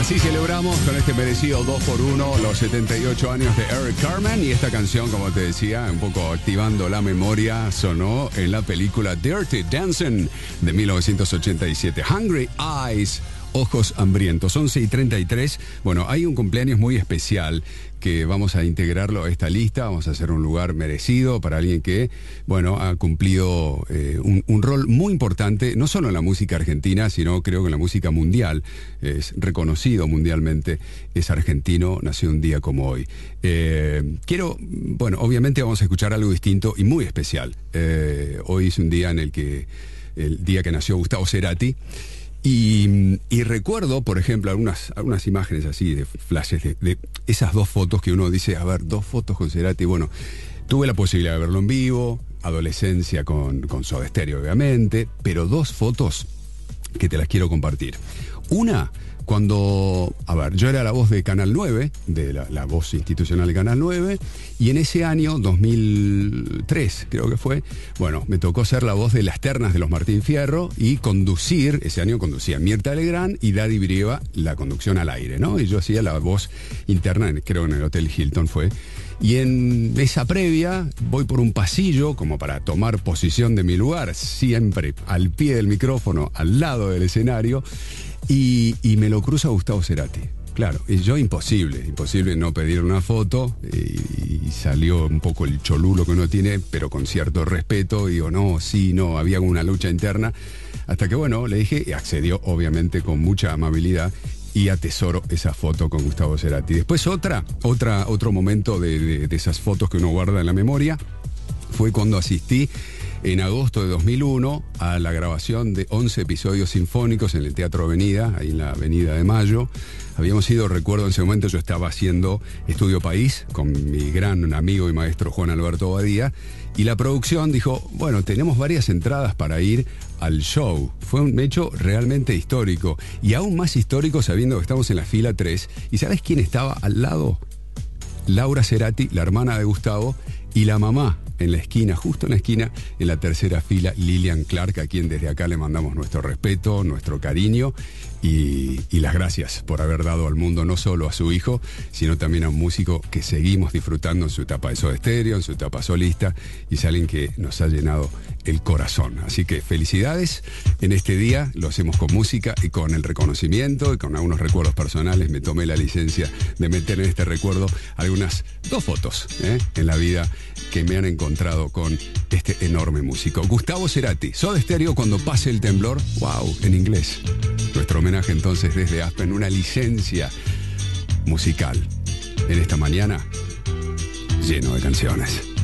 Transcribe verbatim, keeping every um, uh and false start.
Así celebramos con este merecido dos por uno los setenta y ocho años de Eric Carmen, y esta canción, como te decía, un poco activando la memoria, sonó en la película Dirty Dancing de mil novecientos ochenta y siete. Hungry Eyes, ojos hambrientos. once y treinta y tres. Bueno, hay un cumpleaños muy especial que vamos a integrarlo a esta lista. Vamos a hacer un lugar merecido para alguien que, bueno, ha cumplido eh, un, un rol muy importante, no solo en la música argentina, sino creo que en la música mundial. Es reconocido mundialmente, es argentino, nació un día como hoy. Eh, quiero, bueno, obviamente vamos a escuchar algo distinto y muy especial. Eh, hoy es un día en el que, el día que nació Gustavo Cerati. Y, y recuerdo, por ejemplo, algunas, algunas imágenes así de flashes de, de esas dos fotos que uno dice, a ver, dos fotos con Cerati. Bueno, tuve la posibilidad de verlo en vivo, adolescencia con, con Soda Stereo, obviamente, pero dos fotos que te las quiero compartir. Una, cuando, a ver, yo era la voz de Canal nueve, de la, la voz institucional de Canal nueve, y en ese año, dos mil tres, creo que fue, bueno, me tocó ser la voz de las ternas de los Martín Fierro y conducir, ese año conducía Mirta Legrand y Daddy Brieva la conducción al aire, ¿no? Y yo hacía la voz interna, creo en el Hotel Hilton fue. Y en esa previa voy por un pasillo como para tomar posición de mi lugar, siempre al pie del micrófono, al lado del escenario, y, y me lo cruza Gustavo Cerati. Claro, y yo imposible, imposible no pedir una foto, y, y salió un poco el cholulo que uno tiene, pero con cierto respeto, y digo, no, sí, no, había una lucha interna, hasta que bueno, le dije, y accedió obviamente con mucha amabilidad, y atesoro esa foto con Gustavo Cerati. Después otra, otra, otro momento de, de, de esas fotos que uno guarda en la memoria, fue cuando asistí en agosto de dos mil uno a la grabación de once episodios sinfónicos en el Teatro Avenida, ahí en la Avenida de Mayo. Habíamos ido, recuerdo en ese momento, yo estaba haciendo Estudio País con mi gran amigo y maestro Juan Alberto Badía, y la producción dijo, bueno, tenemos varias entradas para ir al show. Fue un hecho realmente histórico, y aún más histórico sabiendo que estamos en la fila tres. ¿Y sabes quién estaba al lado? Laura Cerati, la hermana de Gustavo, y la mamá en la esquina, justo en la esquina, en la tercera fila, Lilian Clark, a quien desde acá le mandamos nuestro respeto, nuestro cariño y, y las gracias por haber dado al mundo no solo a su hijo, sino también a un músico que seguimos disfrutando en su etapa de Soda Stereo, en su etapa solista, y es alguien que nos ha llenado el corazón. Así que felicidades en este día, lo hacemos con música y con el reconocimiento y con algunos recuerdos personales. Me tomé la licencia de meter en este recuerdo algunas dos fotos ¿eh? en la vida que me han encontrado con este enorme músico. Gustavo Cerati, Soda Stereo, Cuando pase el temblor, wow, en inglés. Nuestro homenaje entonces desde Aspen, una licencia musical en esta mañana lleno de canciones.